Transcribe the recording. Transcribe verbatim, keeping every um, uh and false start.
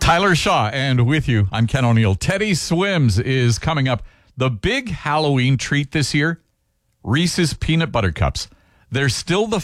Tyler Shaw, and with you, I'm Ken O'Neill. Teddy Swims is coming up. The big Halloween treat this year, Reese's Peanut Butter Cups. They're still the